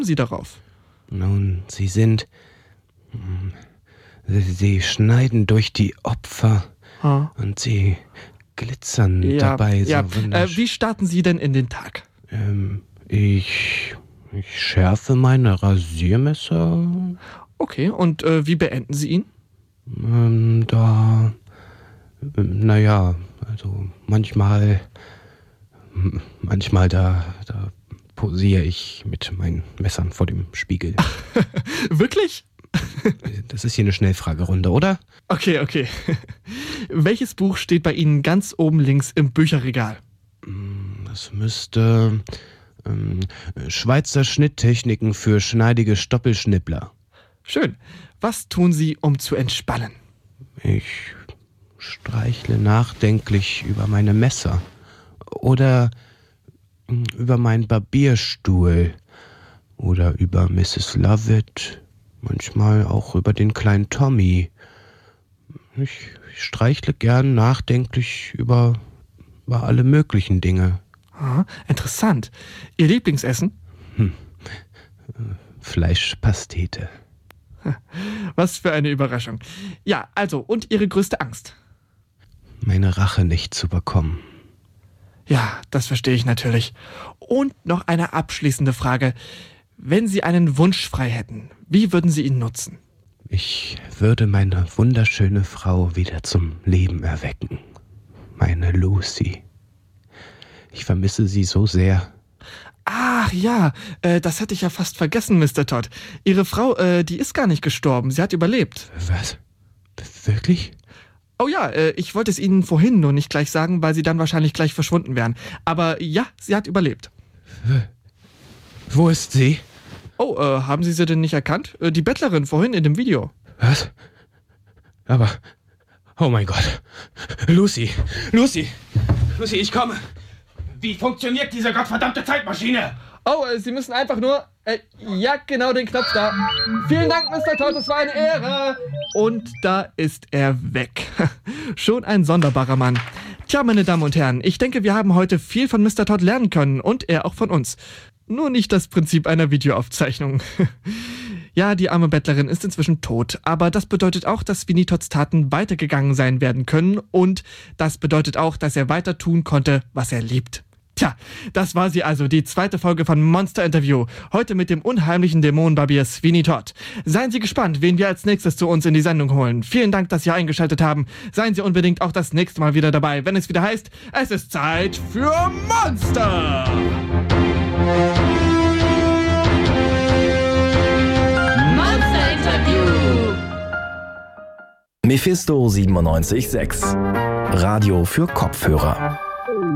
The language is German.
Sie darauf? Nun, Sie schneiden durch die Opfer und sie glitzern dabei so wunderschön. Wie starten Sie denn in den Tag? Ich schärfe meine Rasiermesser. Okay, und wie beenden Sie ihn? Manchmal da posiere ich mit meinen Messern vor dem Spiegel. Wirklich? Das ist hier eine Schnellfragerunde, oder? Okay. Welches Buch steht bei Ihnen ganz oben links im Bücherregal? Das müsste Schweizer Schnitttechniken für schneidige Stoppelschnippler. Schön. Was tun Sie, um zu entspannen? Ich streichle nachdenklich über meine Messer oder über meinen Barbierstuhl oder über Mrs. Lovett, manchmal auch über den kleinen Tommy. Ich streichle gern nachdenklich über alle möglichen Dinge. Interessant. Ihr Lieblingsessen? Fleischpastete. Was für eine Überraschung. Ja, also, und Ihre größte Angst? Meine Rache nicht zu bekommen. Ja, das verstehe ich natürlich. Und noch eine abschließende Frage. Wenn Sie einen Wunsch frei hätten, wie würden Sie ihn nutzen? Ich würde meine wunderschöne Frau wieder zum Leben erwecken. Meine Lucy. Ich vermisse sie so sehr. Ach ja, das hätte ich ja fast vergessen, Mr. Todd. Ihre Frau, die ist gar nicht gestorben. Sie hat überlebt. Was? Wirklich? Oh ja, ich wollte es Ihnen vorhin nur nicht gleich sagen, weil Sie dann wahrscheinlich gleich verschwunden wären. Aber ja, sie hat überlebt. Wo ist sie? Oh, haben Sie denn nicht erkannt? Die Bettlerin vorhin in dem Video. Was? Aber, oh mein Gott. Lucy, ich komme. Wie funktioniert diese gottverdammte Zeitmaschine? Oh, Sie müssen einfach nur... ja, genau, den Knopf da. Vielen Dank, Mr. Todd, es war eine Ehre. Und da ist er weg. Schon ein sonderbarer Mann. Tja, meine Damen und Herren, ich denke, wir haben heute viel von Mr. Todd lernen können und er auch von uns. Nur nicht das Prinzip einer Videoaufzeichnung. Ja, die arme Bettlerin ist inzwischen tot, aber das bedeutet auch, dass Sweeney Todds Taten weitergegangen sein werden können und das bedeutet auch, dass er weiter tun konnte, was er liebt. Tja, das war sie also, die zweite Folge von Monster Interview. Heute mit dem unheimlichen Dämonenbarbier Sweeney Todd. Seien Sie gespannt, wen wir als nächstes zu uns in die Sendung holen. Vielen Dank, dass Sie eingeschaltet haben. Seien Sie unbedingt auch das nächste Mal wieder dabei, wenn es wieder heißt, es ist Zeit für Monster! Monster Interview! Mephisto 97.6 Radio für Kopfhörer.